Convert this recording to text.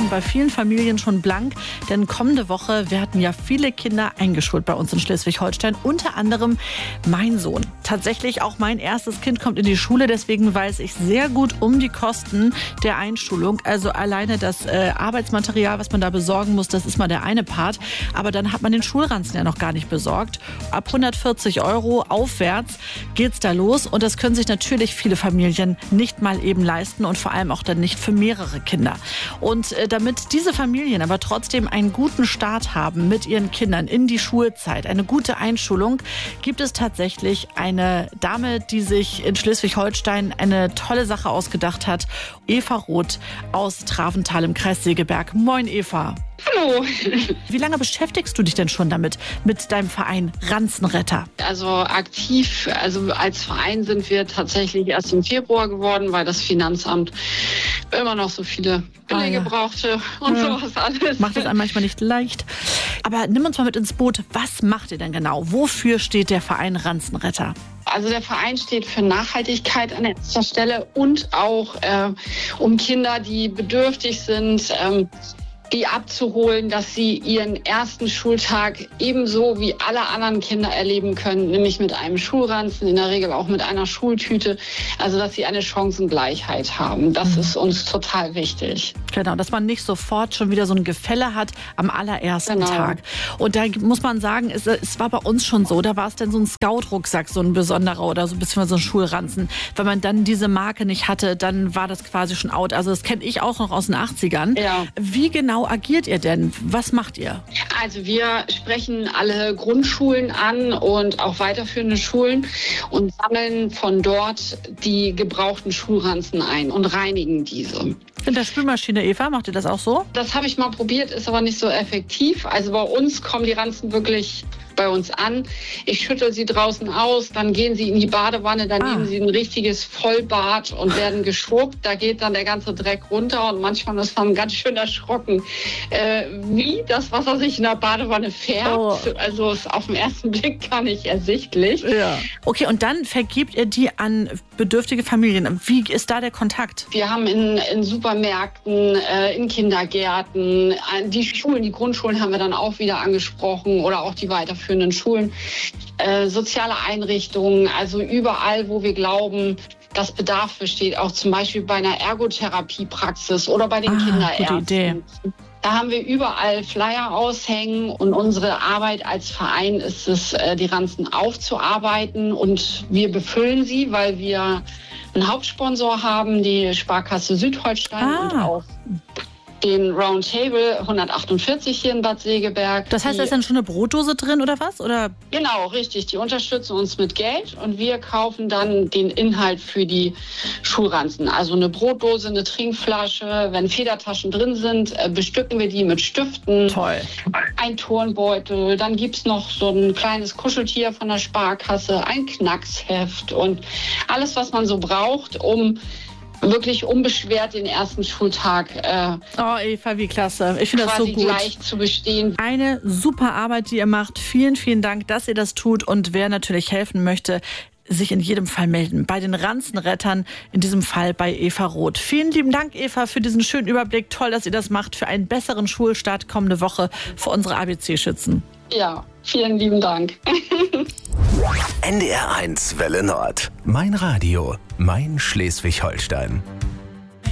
stehen bei vielen Familien schon blank, denn kommende Woche werden ja viele Kinder eingeschult bei uns in Schleswig-Holstein, unter anderem mein Sohn. Tatsächlich auch mein erstes Kind kommt in die Schule, deswegen weiß ich sehr gut um die Kosten der Einschulung. Also alleine das Arbeitsmaterial, was man da besorgen muss, das ist mal der eine Part. Aber dann hat man den Schulranzen ja noch gar nicht besorgt. Ab 140 € aufwärts geht's da los und das können sich natürlich viele Familien nicht mal eben leisten und vor allem auch dann nicht für mehrere Kinder. Und damit diese Familien aber trotzdem einen guten Start haben mit ihren Kindern in die Schulzeit, eine gute Einschulung, gibt es tatsächlich eine Dame, die sich in Schleswig-Holstein eine tolle Sache ausgedacht hat. Eva Roth aus Traventhal im Kreis Segeberg. Moin Eva. Hallo. Wie lange beschäftigst du dich denn schon damit, mit deinem Verein Ranzenretter? Also aktiv, also als Verein sind wir tatsächlich erst im Februar geworden, weil das Finanzamt immer noch so viele Belege brauchte und sowas alles. Macht es einem manchmal nicht leicht. Aber nimm uns mal mit ins Boot. Was macht ihr denn genau? Wofür steht der Verein Ranzenretter? Also der Verein steht für Nachhaltigkeit an erster Stelle und auch um Kinder, die bedürftig sind, die abzuholen, dass sie ihren ersten Schultag ebenso wie alle anderen Kinder erleben können, nämlich mit einem Schulranzen, in der Regel auch mit einer Schultüte, also dass sie eine Chancengleichheit haben. Das ist uns total wichtig. Genau, dass man nicht sofort schon wieder so ein Gefälle hat am allerersten Tag. Und da muss man sagen, es war bei uns schon so, da war es dann so ein Scout-Rucksack, so ein besonderer oder so ein bisschen so ein Schulranzen. Wenn man dann diese Marke nicht hatte, dann war das quasi schon out. Also das kenne ich auch noch aus den 80ern. Ja. Wie genau agiert ihr denn? Was macht ihr? Also wir sprechen alle Grundschulen an und auch weiterführende Schulen und sammeln von dort die gebrauchten Schulranzen ein und reinigen diese. In der Spülmaschine, Eva, macht ihr das auch so? Das habe ich mal probiert, ist aber nicht so effektiv. Also bei uns kommen die Ranzen wirklich bei uns an. Ich schüttel sie draußen aus, dann gehen sie in die Badewanne, dann nehmen sie ein richtiges Vollbad und werden geschrubbt. Da geht dann der ganze Dreck runter und manchmal ist man ganz schön erschrocken, wie das Wasser sich in der Badewanne färbt. Oh. Also ist auf den ersten Blick gar nicht ersichtlich. Ja. Okay, und dann vergebt ihr die an bedürftige Familien. Wie ist da der Kontakt? Wir haben in Supermärkten, in Kindergärten, die Schulen, die Grundschulen haben wir dann auch wieder angesprochen oder auch die weiterführenden Schulen, soziale Einrichtungen, also überall, wo wir glauben, dass Bedarf besteht, auch zum Beispiel bei einer Ergotherapiepraxis oder bei den Kinderärzten. Gute Idee. Da haben wir überall Flyer aushängen und unsere Arbeit als Verein ist es, die Ranzen aufzuarbeiten und wir befüllen sie, weil wir einen Hauptsponsor haben, die Sparkasse Südholstein und auch den Roundtable 148 hier in Bad Segeberg. Das heißt, da ist dann schon eine Brotdose drin oder was? Oder? Genau, richtig. Die unterstützen uns mit Geld und wir kaufen dann den Inhalt für die Schulranzen. Also eine Brotdose, eine Trinkflasche. Wenn Federtaschen drin sind, bestücken wir die mit Stiften. Toll. Ein Turnbeutel. Dann gibt's noch so ein kleines Kuscheltier von der Sparkasse, ein Knacksheft und alles, was man so braucht, um wirklich unbeschwert den ersten Schultag Eva, wie klasse. Ich finde das so gut. Gleich zu bestehen. Eine super Arbeit, die ihr macht. Vielen, vielen Dank, dass ihr das tut. Und wer natürlich helfen möchte, sich in jedem Fall melden. Bei den Ranzenrettern, in diesem Fall bei Eva Roth. Vielen lieben Dank, Eva, für diesen schönen Überblick. Toll, dass ihr das macht für einen besseren Schulstart kommende Woche für unsere ABC-Schützen. Ja, vielen lieben Dank. NDR 1 Welle Nord. Mein Radio, mein Schleswig-Holstein.